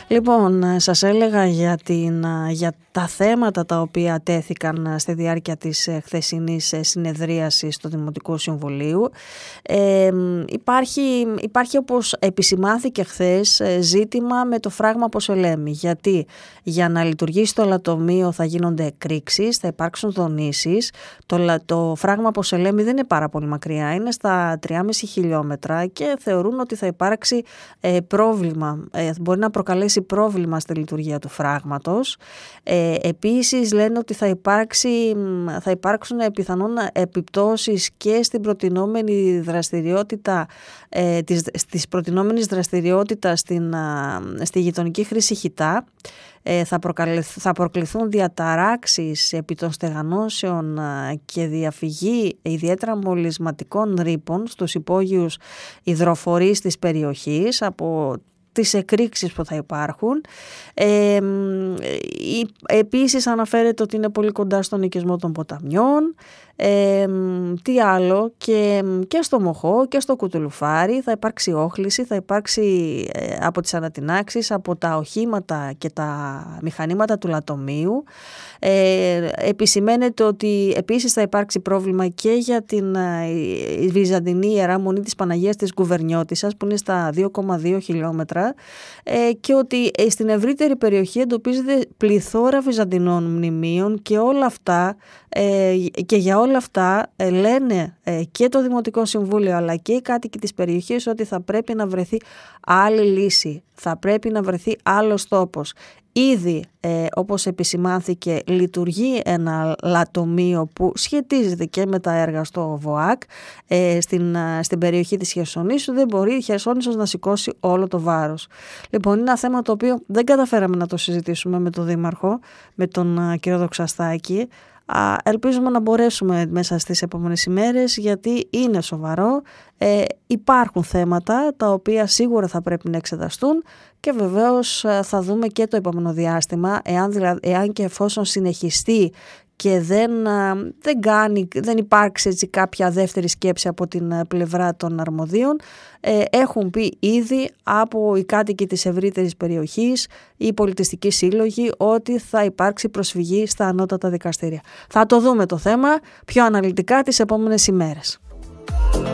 Λοιπόν, σας έλεγα για τα θέματα τα οποία τέθηκαν στη διάρκεια της χθεσινής συνεδρίασης του Δημοτικού Συμβουλίου. Υπάρχει, όπως επισημάθηκε χθες, ζήτημα με το φράγμα Ποσελέμη. Γιατί για να λειτουργήσει το λατομείο θα γίνονται εκρήξεις, θα υπάρξουν δονήσεις. Το φράγμα Ποσελέμη δεν είναι πάρα πολύ μακριά, είναι στα 3,5 χιλιόμετρα και θεωρούν ότι θα υπάρξει πρόβλημα, μπορεί να προκαλέσει πρόβλημα στη λειτουργία του φράγματος. Επίσης λένε ότι θα υπάρξουν πιθανόν επιπτώσεις και στην προτινόμενη δραστηριότητα στη γειτονική χρήση Χιτά. Θα προκληθούν διαταράξεις επί των στεγανώσεων και διαφυγή ιδιαίτερα μολυσματικών ρήπων στους υπόγειους υδροφορείς της περιοχής από τις εκρήξεις που θα υπάρχουν. Επίσης αναφέρεται ότι είναι πολύ κοντά στον οικισμό των ποταμιών. Τι άλλο, και στο Μοχό και στο Κουτουλουφάρι θα υπάρξει όχληση, θα υπάρξει από τις ανατινάξεις, από τα οχήματα και τα μηχανήματα του λατομείου. Επισημαίνεται ότι επίσης θα υπάρξει πρόβλημα και για την Βυζαντινή Ιερά Μονή της Παναγίας της Γκουβερνιώτισσας που είναι στα 2,2 χιλιόμετρα και ότι στην ευρύτερη περιοχή εντοπίζεται πληθώρα βυζαντινών μνημείων και όλα αυτά και για όλα αυτά λένε και το Δημοτικό Συμβούλιο αλλά και οι κάτοικοι της περιοχής ότι θα πρέπει να βρεθεί άλλη λύση, θα πρέπει να βρεθεί άλλος τόπος. Ήδη, όπως επισημάνθηκε, λειτουργεί ένα λατομείο που σχετίζεται και με τα έργα στο ΒΟΑΚ στην περιοχή της Χερσονήσου. Δεν μπορεί η Χερσόνησος να σηκώσει όλο το βάρος. Λοιπόν, είναι ένα θέμα το οποίο δεν καταφέραμε να το συζητήσουμε με τον Δήμαρχο, με τον κύριο Δοξαστάκη. Ελπίζουμε να μπορέσουμε μέσα στις επόμενες ημέρες γιατί είναι σοβαρό, υπάρχουν θέματα τα οποία σίγουρα θα πρέπει να εξεταστούν και βεβαίως θα δούμε και το επόμενο διάστημα εάν και εφόσον συνεχιστεί και δεν υπάρξει έτσι κάποια δεύτερη σκέψη από την πλευρά των αρμοδίων. Έχουν πει ήδη από οι κάτοικοι της ευρύτερης περιοχής, οι πολιτιστικοί σύλλογοι, ότι θα υπάρξει προσφυγή στα ανώτατα δικαστήρια. Θα το δούμε το θέμα πιο αναλυτικά τις επόμενες ημέρες.